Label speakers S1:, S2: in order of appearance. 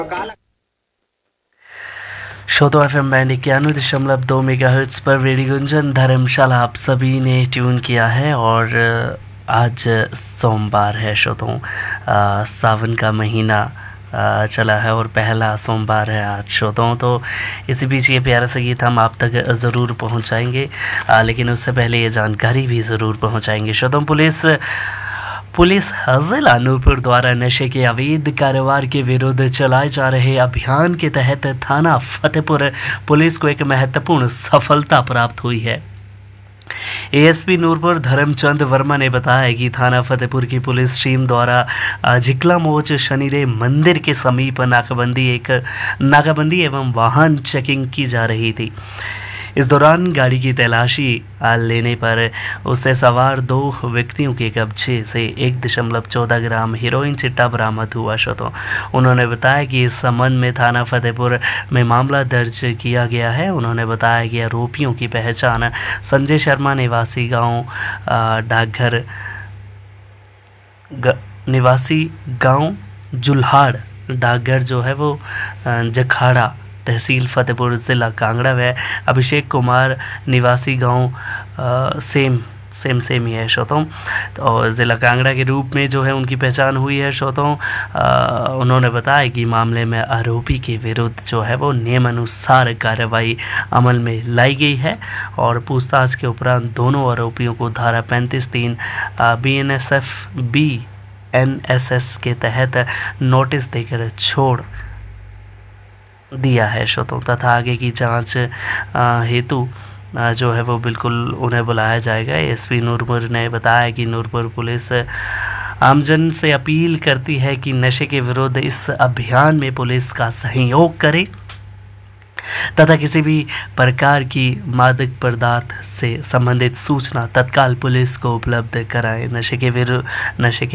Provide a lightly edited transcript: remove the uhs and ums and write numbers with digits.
S1: श्रोतो FM band 91.2 megahertz पर radio Gunjan धर्मशाला आप सभी ने ट्यून किया है। और आज सोमवार है श्रोतों, सावन का महीना चला है और पहला सोमवार है आज श्रोतों। तो इसी बीच ये प्यारा सा गीत हम आप तक ज़रूर पहुंचाएंगे, लेकिन उससे पहले ये जानकारी भी ज़रूर पहुंचाएंगे श्रोतों। पुलिस जिला नूरपुर द्वारा नशे के अवैध कारोबार के विरुद्ध चलाए जा रहे अभियान के तहत थाना फतेहपुर पुलिस को एक महत्वपूर्ण सफलता प्राप्त हुई है। एएसपी नूरपुर धर्मचंद वर्मा ने बताया कि थाना फतेहपुर की पुलिस टीम द्वारा झिकला मोच शनिदेव मंदिर के समीप नाकाबंदी एवं वाहन चेकिंग की जा रही थी। इस दौरान गाड़ी की तलाशी लेने पर उससे सवार 2 व्यक्तियों के कब्जे से 1.14 ग्राम हेरोइन चिट्टा बरामद हुआ। उन्होंने बताया कि इस संबंध में थाना फतेहपुर में मामला दर्ज किया गया है। उन्होंने बताया कि आरोपियों की पहचान संजय शर्मा निवासी गांव जुल्हाड़ डाकघर जो है वो जखाड़ा तहसील फतेहपुर ज़िला कांगड़ा व अभिषेक कुमार निवासी गांव सेम ही है श्रोतों। और ज़िला कांगड़ा के रूप में जो है उनकी पहचान हुई है श्रोतों। उन्होंने बताया कि मामले में आरोपी के विरुद्ध जो है वो नियमानुसार कार्रवाई अमल में लाई गई है और पूछताछ के उपरांत दोनों आरोपियों को धारा 35(3) BNSS के तहत नोटिस देकर छोड़ दिया है श्रोतों तथा आगे की जांच हेतु जो है वो बिल्कुल उन्हें बुलाया जाएगा। एसपी नूरपुर ने बताया कि नूरपुर पुलिस आमजन से अपील करती है कि नशे के विरुद्ध इस अभियान में पुलिस का सहयोग करे तथा किसी भी प्रकार की मादक पदार्थ से संबंधित सूचना तत्काल पुलिस को उपलब्ध कराएं। नशे के